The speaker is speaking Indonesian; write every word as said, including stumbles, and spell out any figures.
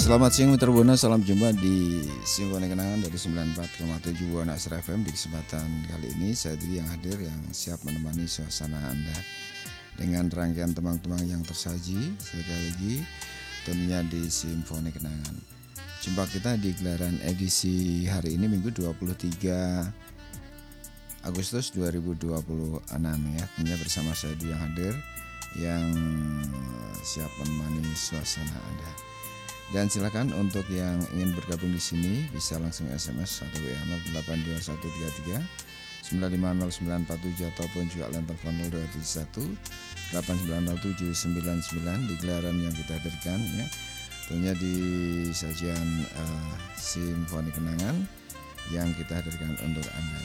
Selamat siang Mitra Buana, salam jumpa di Simfoni Kenangan dari sembilan puluh empat koma tujuh Buana Asra F M. Di kesempatan kali ini saya Dwi yang hadir yang siap menemani suasana Anda dengan rangkaian temang-temang yang tersaji sekali lagi tentunya di Simfoni Kenangan. Jumpa kita di gelaran edisi hari ini Minggu dua puluh tiga Agustus dua ribu dua puluh enam ya. Tentunya bersama saya Dwi yang hadir yang siap menemani suasana Anda. Dan silakan untuk yang ingin bergabung di sini bisa langsung S M S atau W A nol delapan dua satu tiga tiga sembilan lima nol sembilan empat tujuh ataupun juga line telepon nol dua tujuh satu delapan sembilan nol tujuh sembilan sembilan di gelaran yang kita hadirkan ya. Tentunya di sajian uh, Simfoni Kenangan yang kita hadirkan untuk Anda.